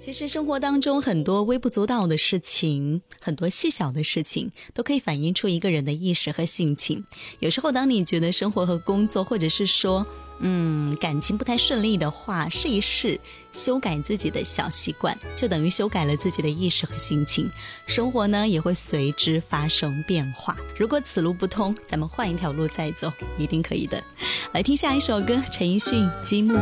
其实生活当中很多微不足道的事情，很多细小的事情都可以反映出一个人的意识和性情。有时候当你觉得生活和工作或者是说感情不太顺利的话，试一试修改自己的小习惯，就等于修改了自己的意识和心情，生活呢也会随之发生变化。如果此路不通，咱们换一条路再走，一定可以的。来听下一首歌，陈奕迅《积木》。